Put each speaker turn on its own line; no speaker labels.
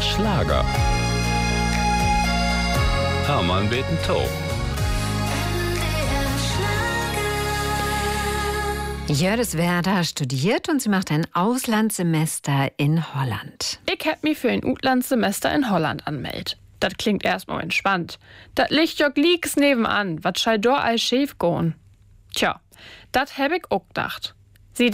NDR Schlager. Hermann Beeten-Taub.
Jördis Werder studiert und sie macht ein Auslandssemester in Holland.
Ich hab mich für ein Utlandssemester in Holland anmeldet. Das klingt erstmal entspannt. Das liegt ja gleich nebenan, wat schall do all schief goen. Tja, dat hab ich auch gedacht.